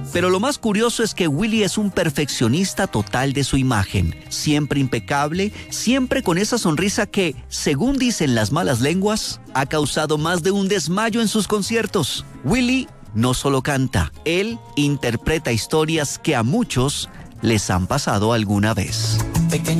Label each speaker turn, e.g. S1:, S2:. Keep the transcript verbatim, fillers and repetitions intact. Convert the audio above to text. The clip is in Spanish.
S1: Pero lo más curioso es que Willy es un perfeccionista total de su imagen, siempre impecable, siempre con esa sonrisa que, según dicen las malas lenguas, ha causado más de un desmayo en sus conciertos. Willy no solo canta, él interpreta historias que a muchos les han pasado alguna vez.